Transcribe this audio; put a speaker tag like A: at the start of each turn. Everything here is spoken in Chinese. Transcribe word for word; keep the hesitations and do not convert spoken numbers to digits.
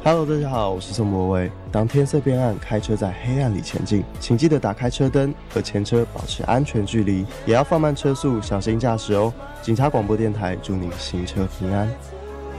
A: Hello， 大家好，我是宋博伟。当天色变暗，开车在黑暗里前进，请记得打开车灯，和前车保持安全距离，也要放慢车速，小心驾驶哦。警察广播电台祝您行车平安。